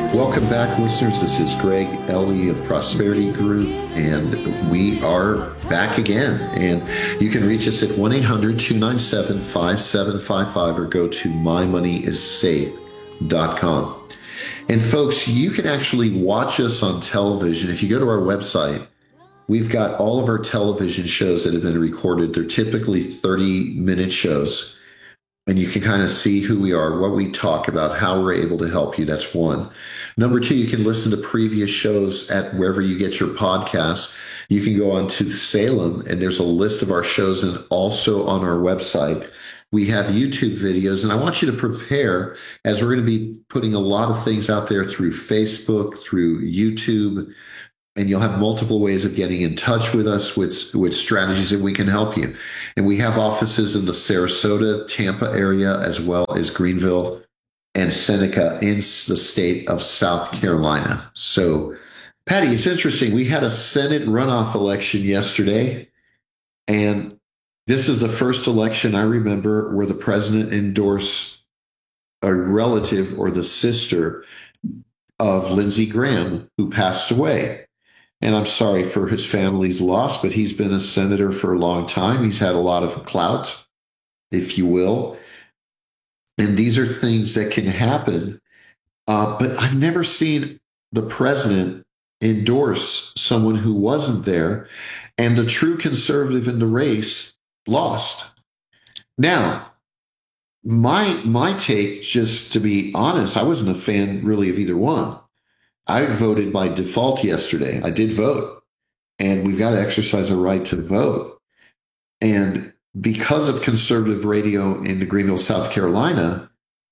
Welcome back, listeners. This is Greg Ellie of Prosperity Group, and we are back again. And you can reach us at 1-800-297-5755 or go to mymoneyissafe.com. And folks, you can actually watch us on television. If you go to our website, we've got all of our television shows that have been recorded. They're typically 30-minute shows. And you can kind of see who we are, what we talk about, how we're able to help you. That's one. Number two, you can listen to previous shows at wherever you get your podcasts. You can go on to Salem, and there's a list of our shows, and also on our website. We have YouTube videos, and I want you to prepare, as we're going to be putting a lot of things out there through Facebook, through YouTube, and you'll have multiple ways of getting in touch with us with strategies that we can help you. And we have offices in the Sarasota, Tampa area, as well as Greenville and Seneca in the state of South Carolina. So, Patty, it's interesting. We had a Senate runoff election yesterday, and this is the first election I remember where the president endorsed a relative or the sister of Lindsey Graham, who passed away. And I'm sorry for his family's loss, but he's been a senator for a long time. He's had a lot of clout, if you will. And these are things that can happen. But I've never seen the president endorse someone who wasn't there. And the true conservative in the race lost. Now, my take, just to be honest, I wasn't a fan really of either one. I voted by default yesterday. I did vote, and we've got to exercise our right to vote. And because of conservative radio in the Greenville, South Carolina,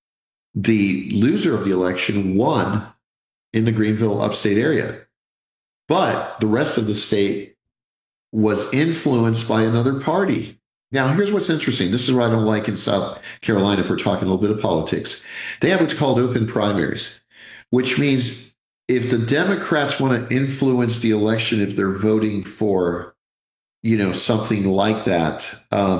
the loser of the election won in the Greenville upstate area. But the rest of the state was influenced by another party. Now, here's what's interesting. This is what I don't like in South Carolina, if we're talking a little bit of politics. They have what's called open primaries, which means if the Democrats want to influence the election, if they're voting for, something like that,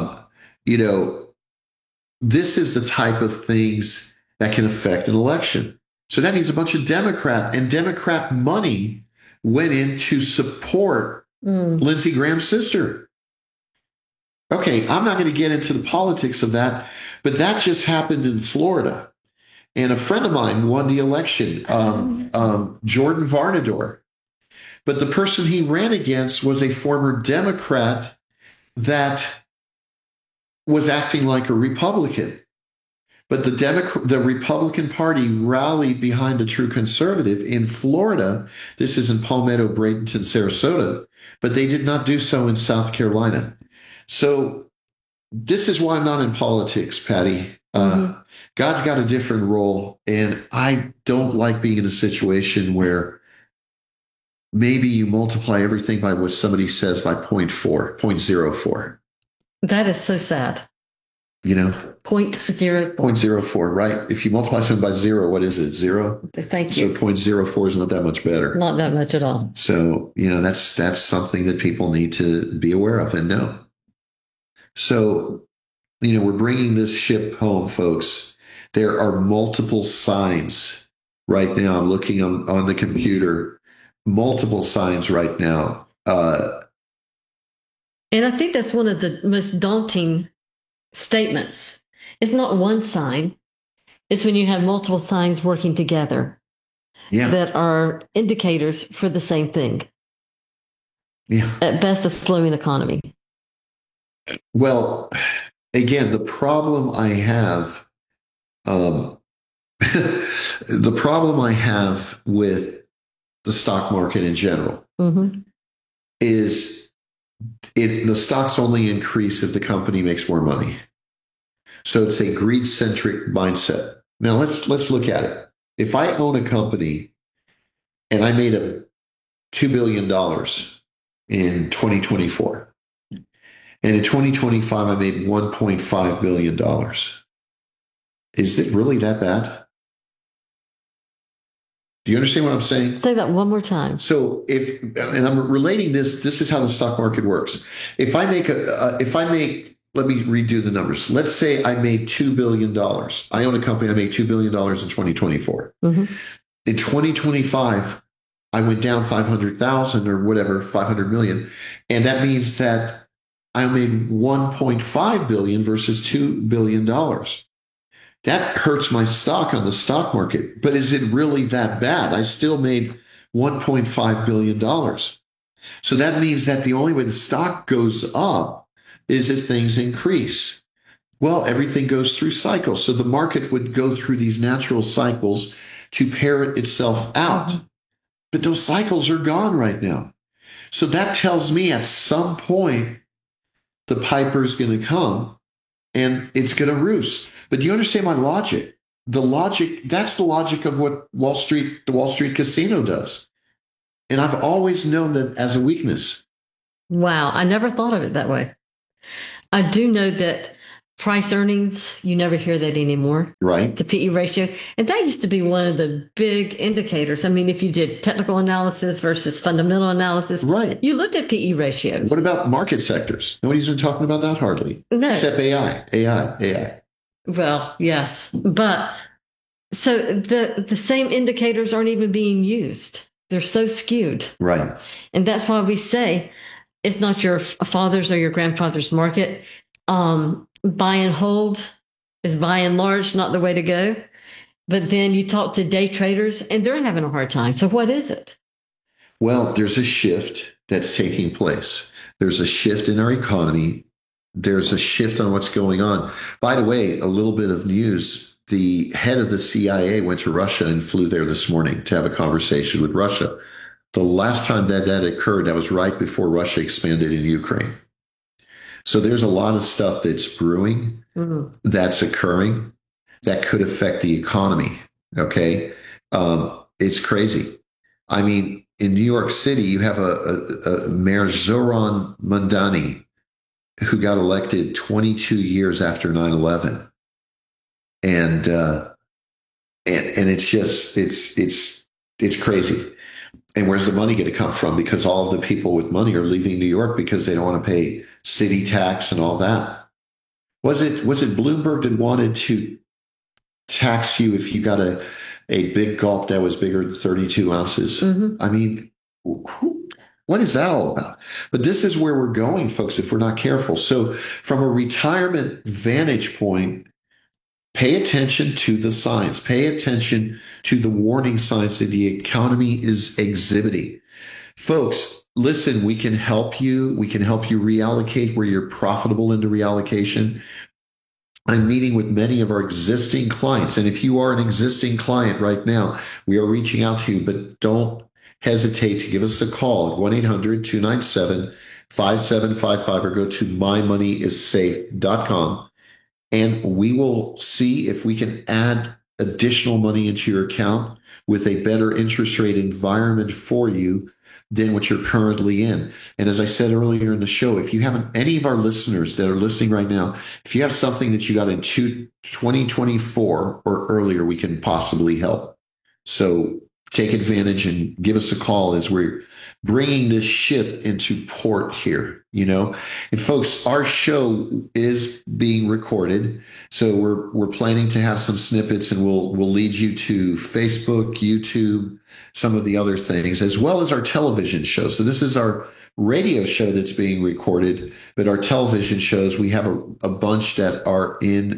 this is the type of things that can affect an election. So that means a bunch of Democrat money went in to support Lindsey Graham's sister. Okay, I'm not going to get into the politics of that, but that just happened in Florida. And a friend of mine won the election, Jordan Varnador. But the person he ran against was a former Democrat that was acting like a Republican. But the Republican Party rallied behind a true conservative in Florida. This is in Palmetto, Bradenton, Sarasota. But they did not do so in South Carolina. So this is why I'm not in politics, Patty. God's got a different role, and I don't like being in a situation where maybe you multiply everything by what somebody says by 0.04. That is so sad. 0.04. 0.04, right? If you multiply something by zero, what is it? Zero? Thank you. So 0.04 is not that much better. Not that much at all. So, that's something that people need to be aware of and know. So, we're bringing this ship home, folks. There are multiple signs right now. I'm looking on the computer, multiple signs right now. And I think that's one of the most daunting statements. It's not one sign. It's when you have multiple signs working together that are indicators for the same thing. Yeah. At best, a slowing economy. Well, again, the problem I have, with the stock market in general is the stocks only increase if the company makes more money. So it's a greed-centric mindset. Now let's look at it. If I own a company and I made $2 billion in 2024, and in 2025, I made $1.5 billion. Is it really that bad? Do you understand what I'm saying? Say that one more time. So and I'm relating this is how the stock market works. Let me redo the numbers. Let's say I made $2 billion. I own a company, I made $2 billion in 2024. In 2025, I went down 500,000 or whatever, 500 million. And that means that I made 1.5 billion versus $2 billion. That hurts my stock on the stock market. But is it really that bad? I still made $1.5 billion. So that means that the only way the stock goes up is if things increase. Well, everything goes through cycles. So the market would go through these natural cycles to parrot itself out. But those cycles are gone right now. So that tells me at some point the piper's going to come and it's going to roost. But do you understand my logic? The logic, that's the logic of what the Wall Street casino does. And I've always known that as a weakness. Wow. I never thought of it that way. I do know that price earnings, you never hear that anymore. Right. The PE ratio. And that used to be one of the big indicators. I mean, if you did technical analysis versus fundamental analysis, right, you looked at PE ratios. What about market sectors? Nobody's been talking about that hardly. No. Except AI. Well, yes. But so the same indicators aren't even being used. They're so skewed. Right. And that's why we say it's not your father's or your grandfather's market. Buy and hold is by and large not the way to go. But then you talk to day traders and they're having a hard time. So what is it? Well, there's a shift that's taking place. There's a shift in our economy. There's a shift on what's going on. By the way, a little bit of news. The head of the CIA went to Russia and flew there this morning to have a conversation with Russia. The last time that occurred, that was right before Russia expanded in Ukraine. So there's a lot of stuff that's brewing, that's occurring, that could affect the economy. Okay. It's crazy. I mean, in New York City, you have a Mayor Zoran Mandani who got elected 22 years after 9/11. And it's just, it's crazy. And where's the money going to come from? Because all of the people with money are leaving New York because they don't want to pay city tax and all that. Was it Bloomberg that wanted to tax you if you got a big gulp that was bigger than 32 ounces? I mean, what is that all about? But this is where we're going, folks, if we're not careful. So from a retirement vantage point, pay attention to the signs. Pay attention to the warning signs that the economy is exhibiting. Folks, listen, we can help you. We can help you reallocate where you're profitable into reallocation. I'm meeting with many of our existing clients. And if you are an existing client right now, we are reaching out to you, but don't hesitate to give us a call at 1-800-297-5755 or go to mymoneyissafe.com. And we will see if we can add additional money into your account with a better interest rate environment for you than what you're currently in. And as I said earlier in the show, if you haven't, any of our listeners that are listening right now, if you have something that you got in 2024 or earlier, we can possibly help. So take advantage and give us a call as we're bringing this ship into port here, you know. And folks, our show is being recorded, so we're planning to have some snippets, and we'll lead you to Facebook, YouTube, some of the other things, as well as our television show. So this is our radio show that's being recorded, but our television shows, we have a bunch that are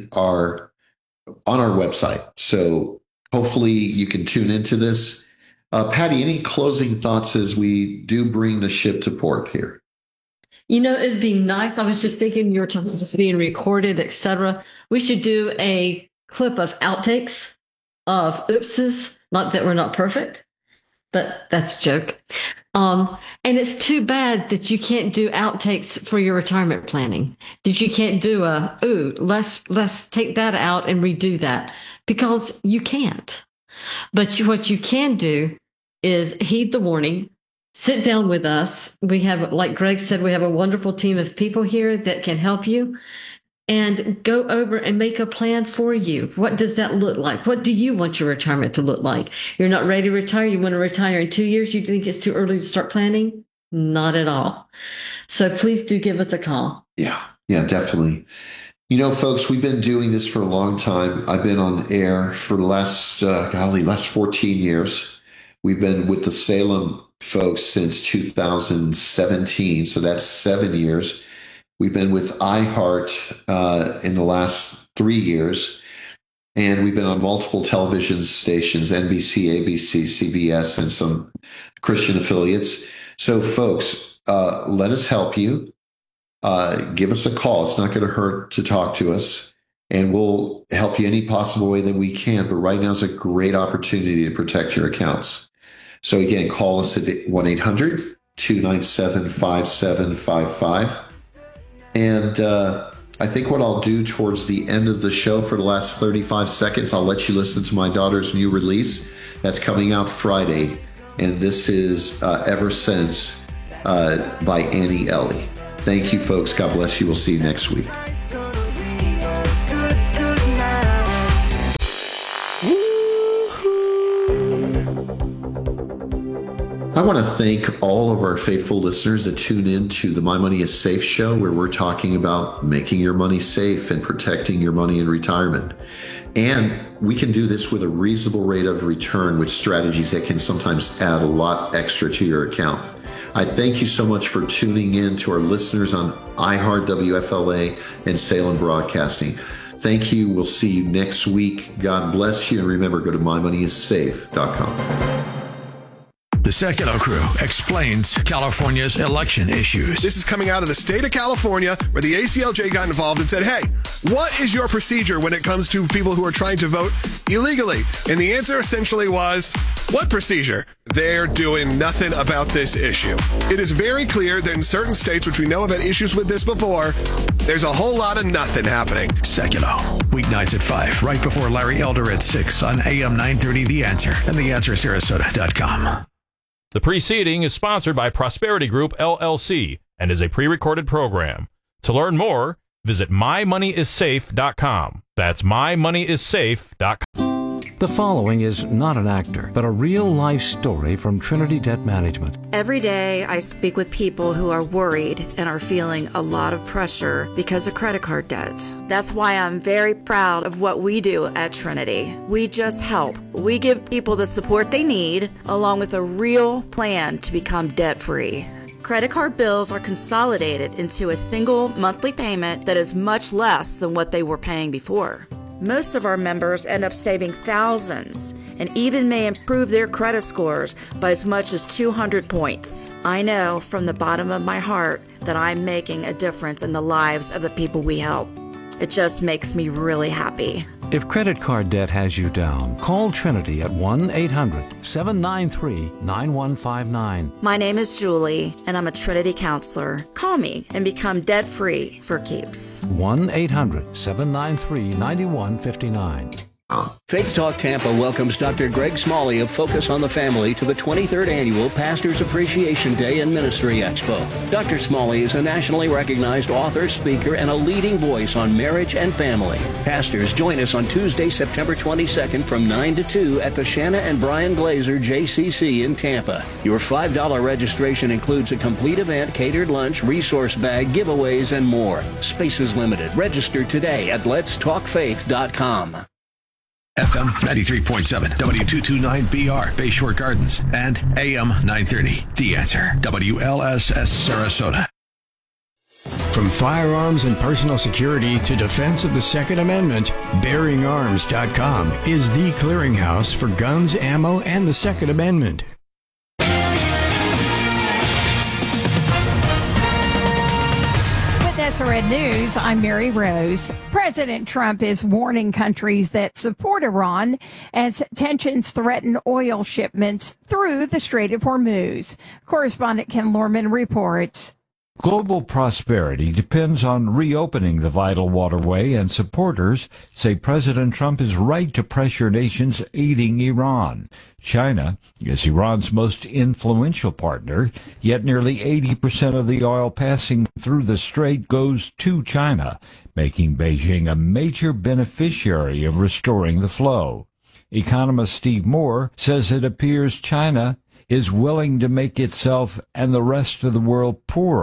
on our website. So hopefully you can tune into this. Patty, any closing thoughts as we do bring the ship to port here? You know, it'd be nice. I was just thinking you're talking just being recorded, etc. We should do a clip of outtakes of oopses. Not that we're not perfect, but that's a joke. And it's too bad that you can't do outtakes for your retirement planning. That you can't do let's take that out and redo that, because you can't. But what you can do is heed the warning, sit down with us. We have, like Greg said, we have a wonderful team of people here that can help you, and go over and make a plan for you. What does that look like? What do you want your retirement to look like? You're not ready to retire. You want to retire in 2 years. You think it's too early to start planning? Not at all. So please do give us a call. Yeah, definitely. Folks, we've been doing this for a long time. I've been on air for the last 14 years. We've been with the Salem folks since 2017, so that's 7 years. We've been with iHeart in the last 3 years, and we've been on multiple television stations, NBC, ABC, CBS, and some Christian affiliates. So, folks, let us help you. Give us a call. It's not going to hurt to talk to us, and we'll help you any possible way that we can. But right now is a great opportunity to protect your accounts. So again, call us at 1-800-297-5755. And I think what I'll do towards the end of the show for the last 35 seconds, I'll let you listen to my daughter's new release that's coming out Friday. And this is Ever Since by Annie Ellie. Thank you, folks. God bless you. We'll see you next week. I want to thank all of our faithful listeners that tune in to the My Money is Safe show, where we're talking about making your money safe and protecting your money in retirement. And we can do this with a reasonable rate of return with strategies that can sometimes add a lot extra to your account. I thank you so much for tuning in to our listeners on iHeart, WFLA, and Salem Broadcasting. Thank you. We'll see you next week. God bless you. And remember, go to mymoneyissafe.com. The Secular Crew explains California's election issues. This is coming out of the state of California, where the ACLJ got involved and said, hey, what is your procedure when it comes to people who are trying to vote illegally? And the answer essentially was, what procedure? They're doing nothing about this issue. It is very clear that in certain states, which we know have had issues with this before, there's a whole lot of nothing happening. Secular, weeknights at 5, right before Larry Elder at 6 on AM 930 The Answer and theanswersarasota.com. The preceding is sponsored by Prosperity Group, LLC, and is a pre-recorded program. To learn more, visit mymoneyissafe.com. That's mymoneyissafe.com. The following is not an actor, but a real-life story from Trinity Debt Management. Every day I speak with people who are worried and are feeling a lot of pressure because of credit card debt. That's why I'm very proud of what we do at Trinity. We just help. We give people the support they need, along with a real plan to become debt-free. Credit card bills are consolidated into a single monthly payment that is much less than what they were paying before. Most of our members end up saving thousands and even may improve their credit scores by as much as 200 points. I know from the bottom of my heart that I'm making a difference in the lives of the people we help. It just makes me really happy. If credit card debt has you down, call Trinity at 1-800-793-9159. My name is Julie, and I'm a Trinity counselor. Call me and become debt-free for keeps. 1-800-793-9159. Faith Talk Tampa welcomes Dr. Greg Smalley of Focus on the Family to the 23rd Annual Pastors Appreciation Day and Ministry Expo. Dr. Smalley is a nationally recognized author, speaker, and a leading voice on marriage and family. Pastors, join us on Tuesday, September 22nd from 9 to 2 at the Shanna and Brian Glazer JCC in Tampa. Your $5 registration includes a complete event, catered lunch, resource bag, giveaways, and more. Space is limited. Register today at letstalkfaith.com. FM 93.7, W229BR, Bayshore Gardens, and AM 930, The Answer, WLSS Sarasota. From firearms and personal security to defense of the Second Amendment, BearingArms.com is the clearinghouse for guns, ammo, and the Second Amendment. SRN News, I'm Mary Rose. President Trump is warning countries that support Iran as tensions threaten oil shipments through the Strait of Hormuz. Correspondent Ken Lorman reports. Global prosperity depends on reopening the vital waterway, and supporters say President Trump is right to pressure nations aiding Iran. China is Iran's most influential partner, yet nearly 80% of the oil passing through the strait goes to China, making Beijing a major beneficiary of restoring the flow. Economist Steve Moore says it appears China is willing to make itself and the rest of the world poorer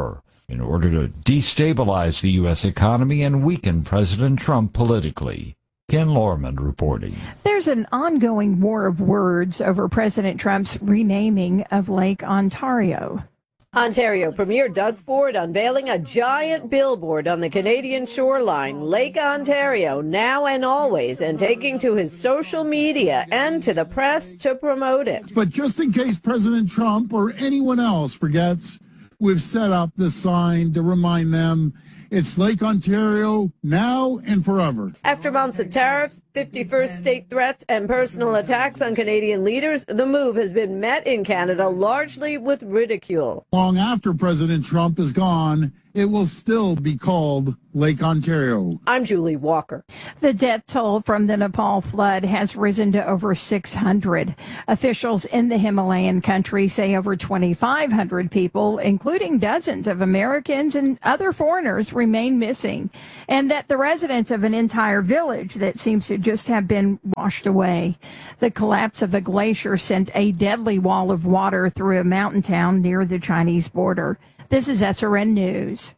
in order to destabilize the U.S. economy and weaken President Trump politically. Ken Lorman reporting. There's an ongoing war of words over President Trump's renaming of Lake Ontario. Ontario Premier Doug Ford unveiling a giant billboard on the Canadian shoreline, Lake Ontario, now and always, and taking to his social media and to the press to promote it. But just in case President Trump or anyone else forgets, we've set up this sign to remind them it's Lake Ontario now and forever. After months of tariffs, 51st state threats, and personal attacks on Canadian leaders, the move has been met in Canada largely with ridicule. Long after President Trump is gone, it will still be called Lake Ontario. I'm Julie Walker. The death toll from the Nepal flood has risen to over 600. Officials in the Himalayan country say over 2,500 people, including dozens of Americans and other foreigners, remain missing, and that the residents of an entire village that seems to just have been washed away. The collapse of a glacier sent a deadly wall of water through a mountain town near the Chinese border. This is SRN News.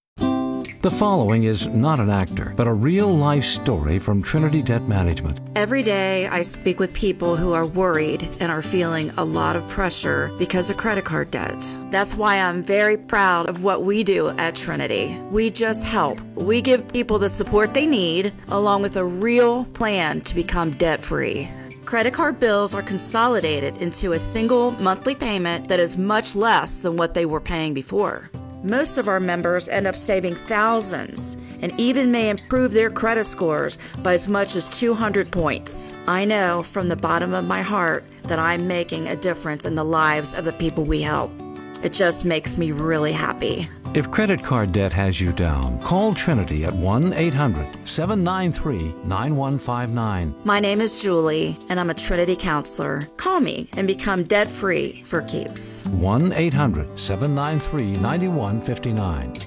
The following is not an actor, but a real-life story from Trinity Debt Management. Every day I speak with people who are worried and are feeling a lot of pressure because of credit card debt. That's why I'm very proud of what we do at Trinity. We just help. We give people the support they need, along with a real plan to become debt-free. Credit card bills are consolidated into a single monthly payment that is much less than what they were paying before. Most of our members end up saving thousands and even may improve their credit scores by as much as 200 points. I know from the bottom of my heart that I'm making a difference in the lives of the people we help. It just makes me really happy. If credit card debt has you down, call Trinity at 1-800-793-9159. My name is Julie, and I'm a Trinity counselor. Call me and become debt-free for keeps. 1-800-793-9159.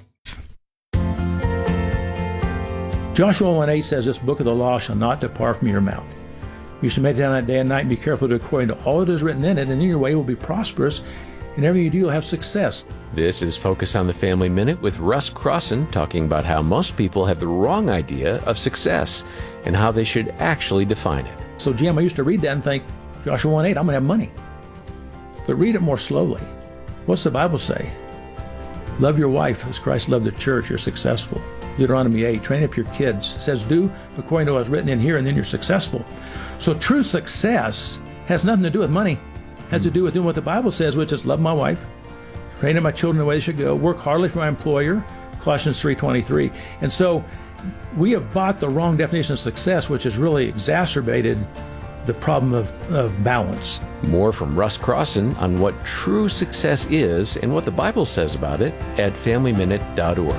Joshua 1:8 says, "This book of the law shall not depart from your mouth. You shall meditate on it day and night, and be careful to do according to all that is written in it, and then your way will be prosperous, and everything you do, you'll have success." This is Focus on the Family Minute with Russ Crossan, talking about how most people have the wrong idea of success and how they should actually define it. So, Jim, I used to read that and think, Joshua 1:8, I'm going to have money. But read it more slowly. What's the Bible say? Love your wife as Christ loved the church, you're successful. Deuteronomy 8, train up your kids. It says, do according to what's written in here, and then you're successful. So true success has nothing to do with money. It has to do with doing what the Bible says, which is love my wife, train up my children the way they should go, work hardly for my employer, Colossians 3:23. And so we have bought the wrong definition of success, which has really exacerbated the problem of balance. More from Russ Crossan on what true success is and what the Bible says about it at FamilyMinute.org.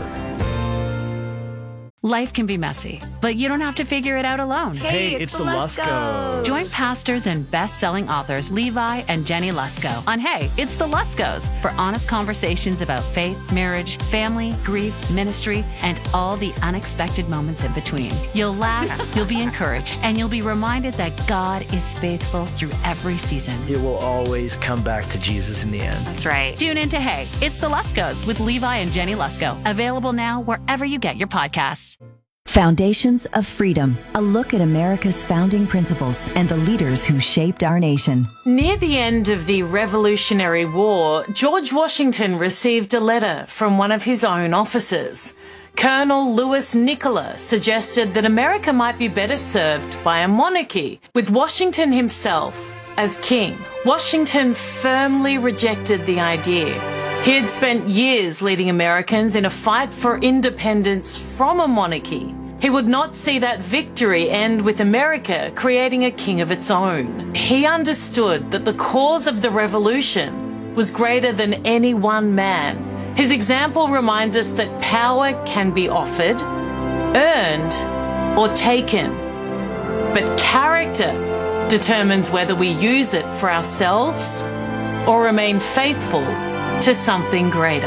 Life can be messy, but you don't have to figure it out alone. Hey, it's the Luskos. Join pastors and best-selling authors Levi and Jenny Lusko on Hey, It's the Luskos for honest conversations about faith, marriage, family, grief, ministry, and all the unexpected moments in between. You'll laugh, you'll be encouraged, and you'll be reminded that God is faithful through every season. It will always come back to Jesus in the end. That's right. Tune in to Hey, It's the Luskos with Levi and Jenny Lusko. Available now wherever you get your podcasts. Foundations of Freedom, a look at America's founding principles and the leaders who shaped our nation. Near the end of the Revolutionary War, George Washington received a letter from one of his own officers. Colonel Louis Nicola suggested that America might be better served by a monarchy, with Washington himself as king. Washington firmly rejected the idea. He had spent years leading Americans in a fight for independence from a monarchy. He would not see that victory end with America creating a king of its own. He understood that the cause of the revolution was greater than any one man. His example reminds us that power can be offered, earned, or taken. But character determines whether we use it for ourselves or remain faithful to something greater.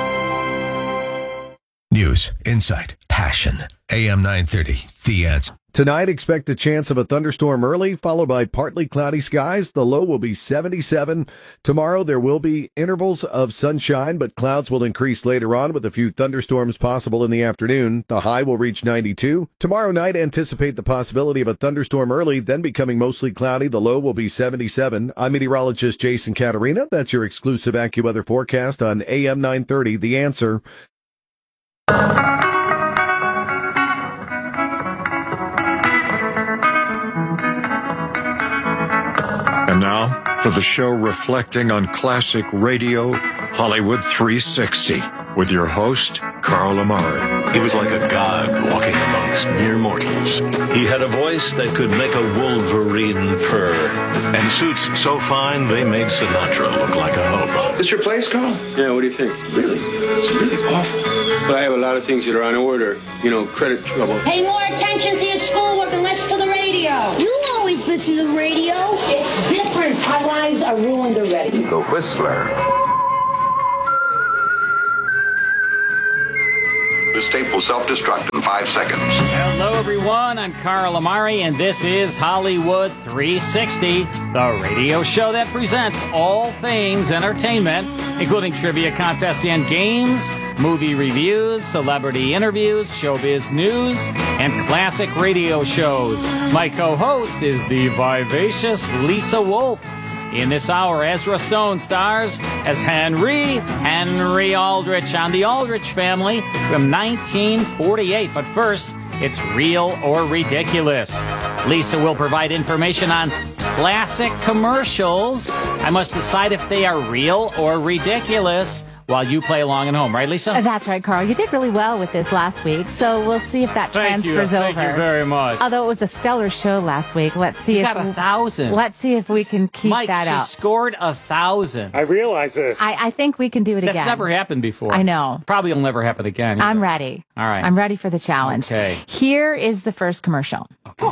News, insight, passion. AM 930, The Answer. Tonight, expect a chance of a thunderstorm early, followed by partly cloudy skies. The low will be 77. Tomorrow, there will be intervals of sunshine, but clouds will increase later on with a few thunderstorms possible in the afternoon. The high will reach 92. Tomorrow night, anticipate the possibility of a thunderstorm early, then becoming mostly cloudy. The low will be 77. I'm meteorologist Jason Caterina. That's your exclusive AccuWeather forecast on AM 930, The Answer. And now, for the show reflecting on classic radio, Hollywood 360, with your host, Carl Amari. He was like a god walking amongst mere mortals. He had a voice that could make a wolverine purr, and suits so fine they made Sinatra look like a hobo. This your place, Carl? Yeah, what do you think? Really? It's really awful. But I have a lot of things that are on order. You know, credit trouble. Pay more attention to your schoolwork and less to the radio. You always listen to the radio. It's different. Our lives are ruined already. The Whistler. This tape will self-destruct in 5 seconds. Hello, everyone. I'm Carl Amari, and this is Hollywood 360, the radio show that presents all things entertainment, including trivia contests and games, movie reviews, celebrity interviews, showbiz news, and classic radio shows. My co-host is the vivacious Lisa Wolf. In this hour, Ezra Stone stars as Henry Aldrich on The Aldrich Family from 1948. But first, it's Real or Ridiculous. Lisa will provide information on classic commercials. I must decide if they are real or ridiculous while you play along at home. Right, Lisa? That's right, Carl. You did really well with this last week, so we'll see if that transfers over. Thank you very much. Although it was a stellar show last week. Let's see if got 1,000. Let's see if we can keep Mike, that up. She scored 1,000. I realize this. I think we can do it again. That's never happened before. I know. Probably will never happen again. I'm ready. All right. I'm ready for the challenge. Okay. Here is the first commercial. Okay.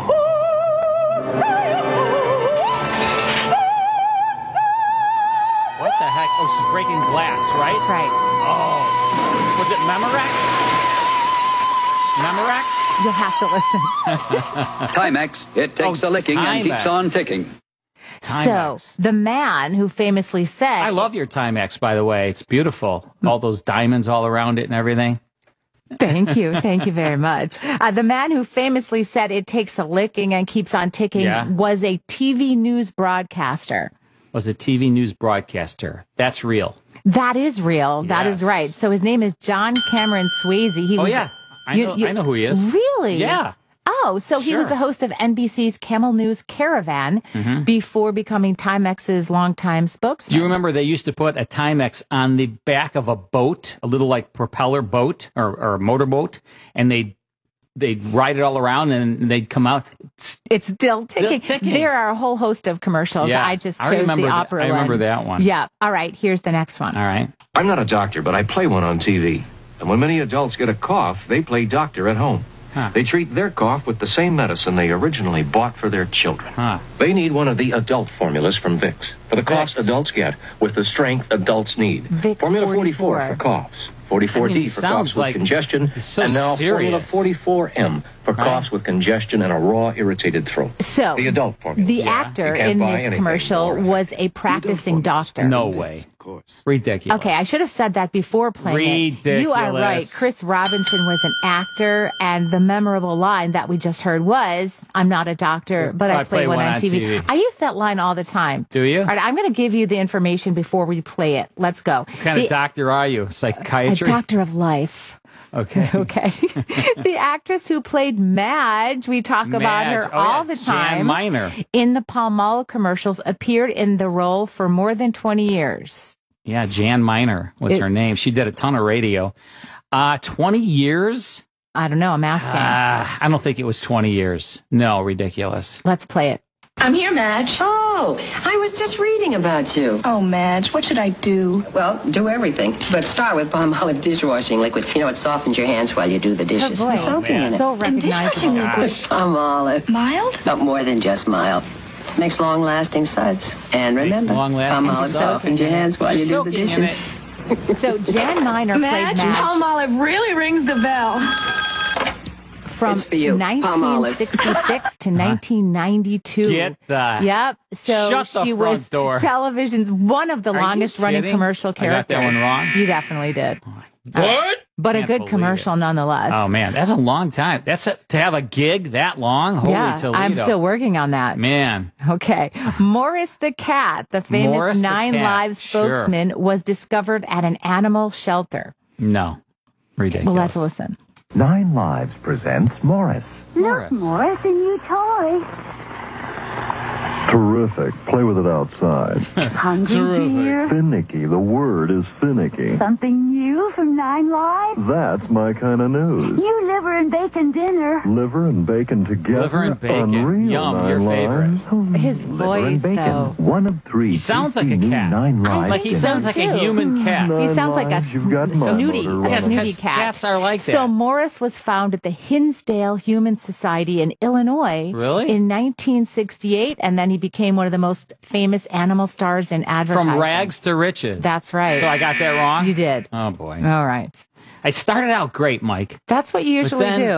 What the heck? Oh, she's breaking glass, right? That's right. Oh. Was it Memorex? Memorex? You'll have to listen. Timex. It takes a licking and keeps on ticking. So, the man who famously said... I love your Timex, by the way. It's beautiful. All those diamonds all around it and everything. Thank you. Thank you very much. The man who famously said it takes a licking and keeps on ticking was a TV news broadcaster. Was a TV news broadcaster. That's real. That is real. That is right. So his name is John Cameron Swayze. He was, I know who he is. Really? Yeah. Oh, so he was the host of NBC's Camel News Caravan before becoming Timex's longtime spokesman. Do you remember they used to put a Timex on the back of a boat, a little like propeller boat or a motorboat, and they'd ride it all around and they'd come out. It's still ticking. There are a whole host of commercials. Yeah. I just chose the opera one. I remember that one. Yeah. All right. Here's the next one. All right. I'm not a doctor, but I play one on TV. And when many adults get a cough, they play doctor at home. They treat their cough with the same medicine they originally bought for their children. They need one of the adult formulas from Vicks for the coughs adults get with the strength adults need. Vicks Formula 44 for coughs, 44D for coughs with congestion, and now Formula 44M for coughs with congestion and a raw, irritated throat. So, the adult formula. The actor in this commercial was a practicing doctor. No way. Ridiculous. Okay, I should have said that before playing it. You are right. Chris Robinson was an actor, and the memorable line that we just heard was, I'm not a doctor, but I play one on TV. I use that line all the time. Do you? All right, I'm going to give you the information before we play it. Let's go. What kind of doctor are you? Psychiatry? A doctor of life. Okay. Okay. The actress who played Madge, we talk about her all the time. Jan Miner. In the Palmolive commercials, appeared in the role for more than 20 years. Yeah, Jan Miner was her name. She did a ton of radio. 20 years? I don't know. I'm asking. I don't think it was 20 years. No, ridiculous. Let's play it. I'm here, Madge. Oh, I was just reading about you. Oh, Madge, what should I do? Well, do everything, but start with Palmolive dishwashing liquid. You know, it softens your hands while you do the dishes. Her voice is so recognizable. Palmolive. Mild? But more than just mild. Makes long-lasting suds. And remember, Palmolive softens your hands while you do the dishes. So Jan Miner played Madge. Palmolive really rings the bell. From It's for you. 1966 to 1992. Get that. Yep. So Shut the she front was door. television's one of the Are you longest running kidding? commercial characters. I got that one wrong? You definitely did. What? But a Can't good believe commercial nonetheless. Oh, man. That's a long time. To have a gig that long? Holy yeah, Toledo. I'm still working on that. Man. Okay. Morris the cat, the famous Morris the Nine cat. Lives spokesman, was discovered at an animal shelter. No. Ridiculous. Well, let's listen. 9 Lives presents Morris. Look, Morris, a new toy. Terrific. Play with it outside. Hungry, dear? Finicky. The word is finicky. Something new from 9 Lives? That's my kind of news. New liver and bacon dinner. Liver and bacon together. Liver and bacon. Unreal. Yum, 9 your Lives. favorite. His Liver and voice, bacon. though. One of 3. He sounds like a tasty new cat. 9 Lives. Like he sounds like a human cat. He sounds like a Lives, you've got mud snooty, motor a running. snooty cat. Cats are like that. So Morris was found at the Hinsdale Human Society in Illinois Really? in 1968, and then he became one of the most famous animal stars in advertising. From rags to riches. That's right. So I got that wrong? You did. Oh, boy. All right. I started out great, Mike. That's what you usually then do.